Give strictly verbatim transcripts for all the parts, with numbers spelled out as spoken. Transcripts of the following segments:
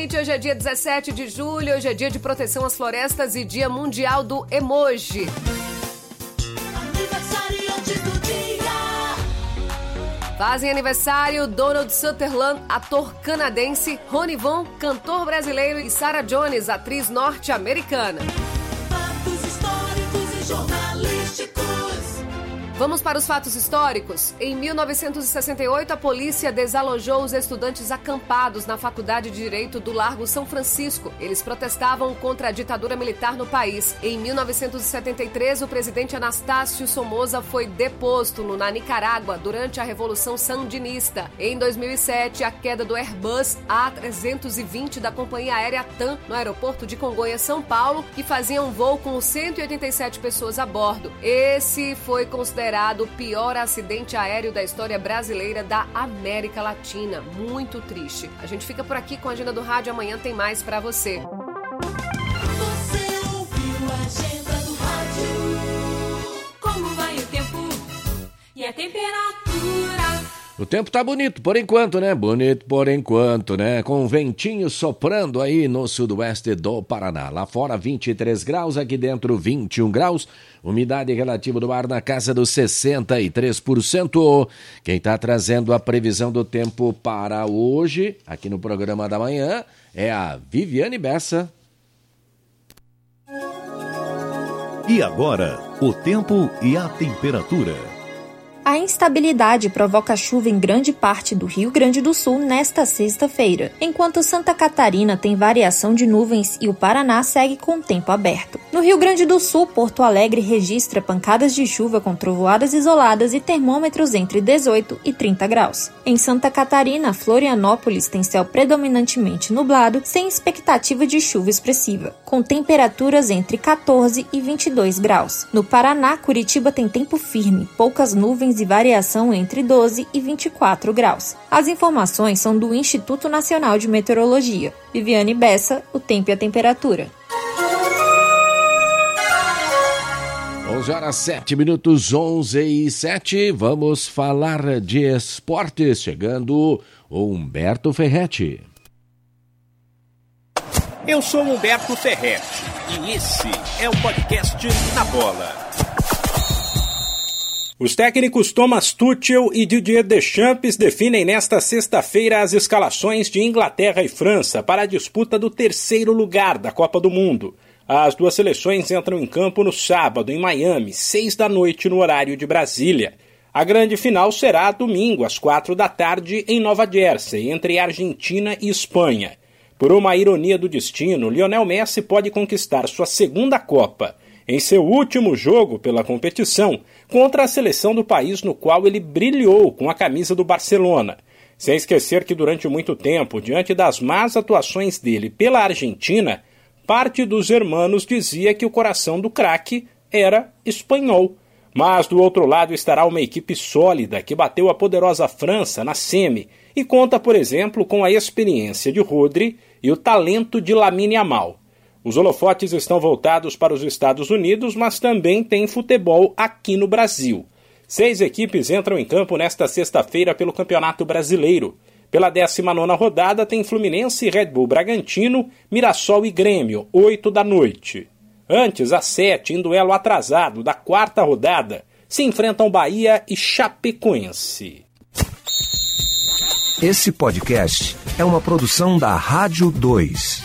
Hoje é dia dezessete de julho, hoje é dia de proteção às florestas e dia mundial do emoji. Aniversariantes do dia. Fazem aniversário Donald Sutherland, ator canadense, Ronnie Von, cantor brasileiro, e Sarah Jones, atriz norte-americana. Fatos históricos e jornalísticos. Vamos para os fatos históricos. Em mil novecentos e sessenta e oito, a polícia desalojou os estudantes acampados na Faculdade de Direito do Largo São Francisco. Eles protestavam contra a ditadura militar no país. Em mil novecentos e setenta e três, o presidente Anastácio Somoza foi deposto na Nicarágua durante a Revolução Sandinista. Em dois mil e sete, a queda do Airbus A trezentos e vinte da companhia aérea TAM no aeroporto de Congonhas, São Paulo, que fazia um voo com cento e oitenta e sete pessoas a bordo. Esse foi considerado o pior acidente aéreo da história brasileira da América Latina. Muito triste. A gente fica por aqui com a Agenda do Rádio. Amanhã tem mais pra você. Você ouviu a Agenda do Rádio? Como vai o tempo e a temperatura? O tempo tá bonito, por enquanto, né? Bonito por enquanto, né? Com ventinho soprando aí no sudoeste do Paraná. Lá fora vinte e três graus, aqui dentro vinte e um graus. Umidade relativa do ar na casa dos sessenta e três por cento. Quem tá trazendo a previsão do tempo para hoje, aqui no programa da manhã, é a Viviane Bessa. E agora, o tempo e a temperatura. A instabilidade provoca chuva em grande parte do Rio Grande do Sul nesta sexta-feira, enquanto Santa Catarina tem variação de nuvens e o Paraná segue com tempo aberto. No Rio Grande do Sul, Porto Alegre registra pancadas de chuva com trovoadas isoladas e termômetros entre dezoito e trinta graus. Em Santa Catarina, Florianópolis tem céu predominantemente nublado, sem expectativa de chuva expressiva, com temperaturas entre quatorze e vinte e dois graus. No Paraná, Curitiba tem tempo firme, poucas nuvens e variação entre doze e vinte e quatro graus. As informações são do Instituto Nacional de Meteorologia. Viviane Bessa, o tempo e a temperatura. onze horas sete minutos, onze e sete. Vamos falar de esportes. Chegando o Humberto Ferretti. Eu sou Humberto Ferretti e esse é o podcast Na Bola. Os técnicos Thomas Tuchel e Didier Deschamps definem nesta sexta-feira as escalações de Inglaterra e França para a disputa do terceiro lugar da Copa do Mundo. As duas seleções entram em campo no sábado, em Miami, seis da noite no horário de Brasília. A grande final será domingo, às quatro da tarde, em Nova Jersey, entre Argentina e Espanha. Por uma ironia do destino, Lionel Messi pode conquistar sua segunda Copa em seu último jogo pela competição contra a seleção do país no qual ele brilhou com a camisa do Barcelona. Sem esquecer que durante muito tempo, diante das más atuações dele pela Argentina, parte dos hermanos dizia que o coração do craque era espanhol. Mas do outro lado estará uma equipe sólida que bateu a poderosa França na semi e conta, por exemplo, com a experiência de Rodri e o talento de Lamine Yamal. Os holofotes estão voltados para os Estados Unidos, mas também tem futebol aqui no Brasil. Seis equipes entram em campo nesta sexta-feira pelo Campeonato Brasileiro. Pela décima nona rodada tem Fluminense, Red Bull Bragantino, Mirassol e Grêmio, oito da noite. Antes, às sete, em duelo atrasado da quarta rodada, se enfrentam Bahia e Chapecoense. Esse podcast é uma produção da Rádio dois.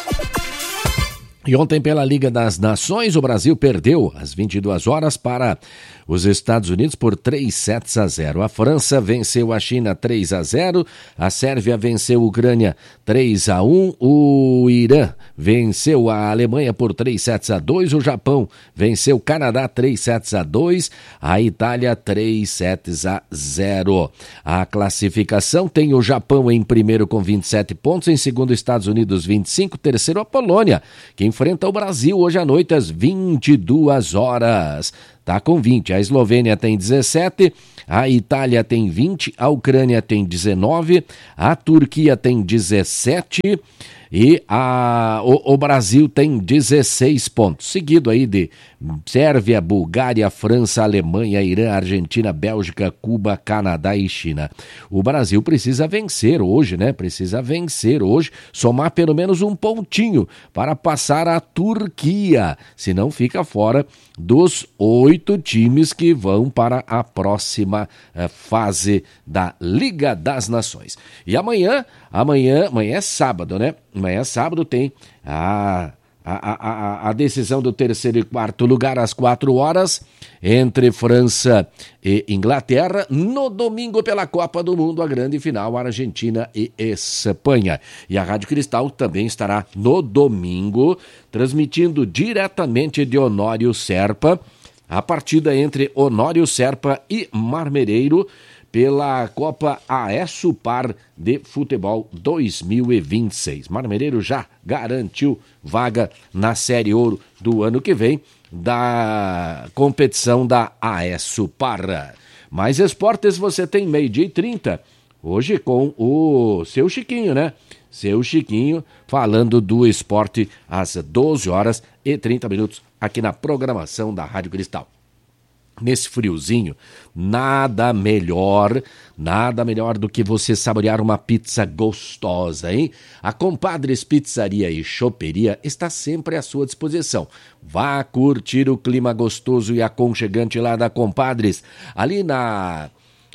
E ontem, pela Liga das Nações, o Brasil perdeu às vinte e duas horas para os Estados Unidos por três sets a zero. A França venceu a China três a zero, a Sérvia venceu a Ucrânia três a um, o Irã venceu a Alemanha por três sets a dois, o Japão venceu o Canadá três sets a dois, a Itália três sets a zero. A classificação tem o Japão em primeiro com vinte e sete pontos, em segundo Estados Unidos vinte e cinco, terceiro a Polônia, que enfrenta o Brasil hoje à noite às vinte e duas horas. está com vinte. A Eslovênia tem dezessete, a Itália tem vinte, a Ucrânia tem dezenove, a Turquia tem dezessete e a, o, o Brasil tem dezesseis pontos. Seguido aí de Sérvia, Bulgária, França, Alemanha, Irã, Argentina, Bélgica, Cuba, Canadá e China. O Brasil precisa vencer hoje, né? Precisa vencer hoje, somar pelo menos um pontinho para passar a Turquia, senão fica fora dos oito times que vão para a próxima eh, fase da Liga das Nações. E amanhã, amanhã, amanhã é sábado, né? Amanhã é sábado, tem a... A, a, a decisão do terceiro e quarto lugar às quatro horas entre França e Inglaterra. No domingo, pela Copa do Mundo, a grande final, Argentina e Espanha. E a Rádio Cristal também estará no domingo, transmitindo diretamente de Honório Serpa a partida entre Honório Serpa e Marmereiro pela Copa Aesupar de Futebol dois mil e vinte e seis. Marmereiro já garantiu vaga na Série Ouro do ano que vem da competição da Aesupar. Mais esportes você tem meio-dia e trinta, hoje com o seu Chiquinho, né? Seu Chiquinho falando do esporte às doze horas e trinta minutos aqui na programação da Rádio Cristal. Nesse friozinho, nada melhor, nada melhor do que você saborear uma pizza gostosa, hein? A Compadres Pizzaria e Choperia está sempre à sua disposição. Vá curtir o clima gostoso e aconchegante lá da Compadres, ali na...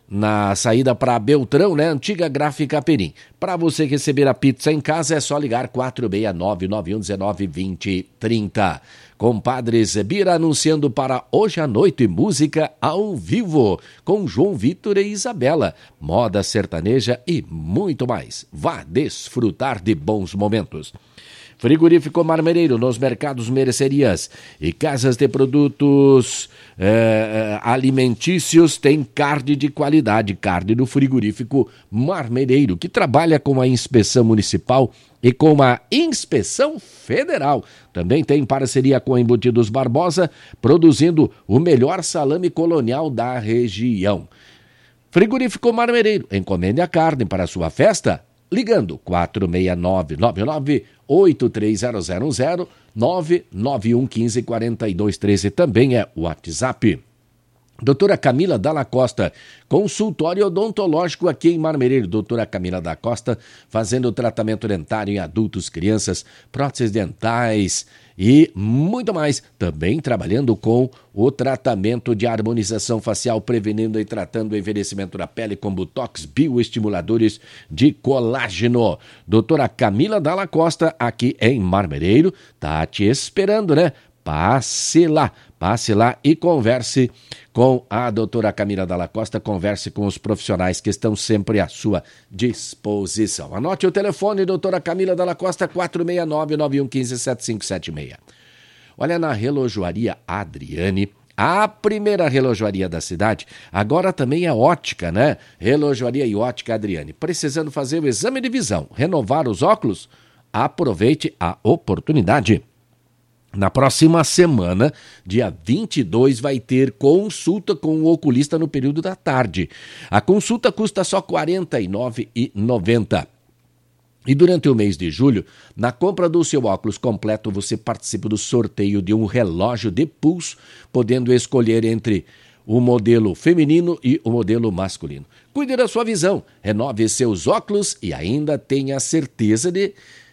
na saída para Beltrão, né? Antiga Gráfica Perim. Para você receber a pizza em casa é só ligar quatro seis nove, nove um um nove, dois zero três zero. Compadres Bira anunciando para hoje à noite música ao vivo com João Vitor e Isabela, moda sertaneja e muito mais. Vá desfrutar de bons momentos. Frigorífico Marmereiro, nos mercados, mercearias e casas de produtos eh, alimentícios, tem carne de qualidade, carne do Frigorífico Marmereiro, que trabalha com a inspeção municipal e com a inspeção federal. Também tem parceria com a Embutidos Barbosa, produzindo o melhor salame colonial da região. Frigorífico Marmereiro, encomende a carne para a sua festa, ligando quatro seis nove nove nove oito três zero zero zero nove nove um um cinco quatro dois um três, também é o WhatsApp. Doutora Camila Dalla Costa, consultório odontológico aqui em Marmereiro. Doutora Camila Dalla Costa fazendo tratamento dentário em adultos, crianças, próteses dentais e muito mais. Também trabalhando com o tratamento de harmonização facial, prevenindo e tratando o envelhecimento da pele com botox, bioestimuladores de colágeno. Doutora Camila Dalla Costa aqui em Marmereiro, tá te esperando, né? Passe lá, passe lá e converse com a doutora Camila Dalla Costa, converse com os profissionais que estão sempre à sua disposição. Anote o telefone, doutora Camila Dalla Costa, quatro seis nove nove um um cinco sete cinco sete seis. Olha, na Relojoaria Adriane, a primeira relojoaria da cidade, agora também é ótica, né? Relojoaria e ótica Adriane. Precisando fazer o exame de visão, renovar os óculos? Aproveite a oportunidade. Na próxima semana, dia vinte e dois, vai ter consulta com o oculista no período da tarde. A consulta custa só quarenta e nove reais e noventa centavos. E durante o mês de julho, na compra do seu óculos completo, você participa do sorteio de um relógio de pulso, podendo escolher entre o modelo feminino e o modelo masculino. Cuide da sua visão, renove seus óculos e ainda tenha a certeza de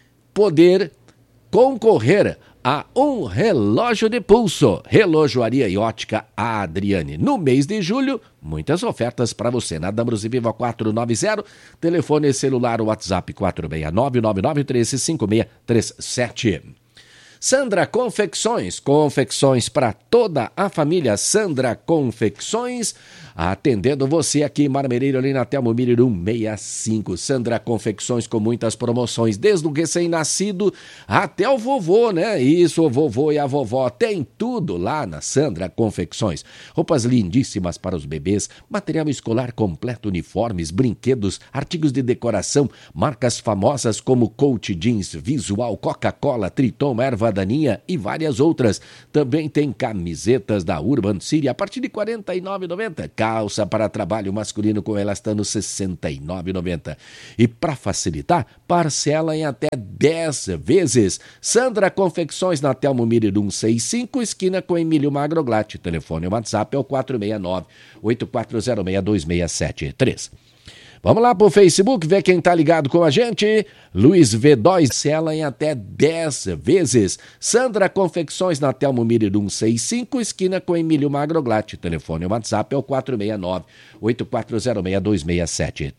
poder concorrer a um relógio de pulso. Relojoaria e ótica Adriane. No mês de julho, muitas ofertas para você. Na Dambros e Viva quatrocentos e noventa, telefone celular WhatsApp quatro seis nove nove nove três cinco seis três sete. Sandra Confecções, confecções para toda a família. Sandra Confecções, atendendo você aqui em Marmereiro, ali na Telmo Miller cento e sessenta e cinco. Sandra Confecções com muitas promoções, desde o recém-nascido até o vovô, né? Isso, o vovô e a vovó, tem tudo lá na Sandra Confecções. Roupas lindíssimas para os bebês, material escolar completo, uniformes, brinquedos, artigos de decoração, marcas famosas como Coach Jeans, Visual, Coca-Cola, Triton, Erva Cidadania e várias outras. Também tem camisetas da Urban City a partir de quarenta e nove reais e noventa centavos. Calça para trabalho masculino com elastano sessenta e nove reais e noventa centavos. E para facilitar, parcela em até dez vezes. Sandra Confecções na Telmo Miller cento e sessenta e cinco, esquina com Emílio Magroglat. Telefone e WhatsApp é o quatro seis nove, oito quatro zero seis, dois seis sete três. Vamos lá pro Facebook, ver quem tá ligado com a gente. Luiz V dois, parcela em até dez vezes. Sandra Confecções na Telmo Miller cento e sessenta e cinco, esquina com Emílio Magroglat. Telefone e WhatsApp é o quatro seis nove, oito quatro zero seis, dois seis sete três.